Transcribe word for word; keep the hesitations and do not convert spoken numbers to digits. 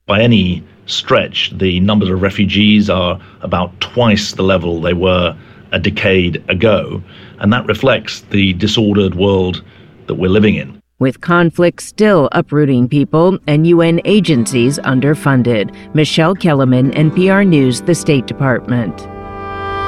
by any stretch. The numbers of refugees are about twice the level they were a decade ago, and that reflects the disordered world that we're living in. With conflict still uprooting people and U N agencies underfunded. Michelle Kellerman, N P R News, the State Department.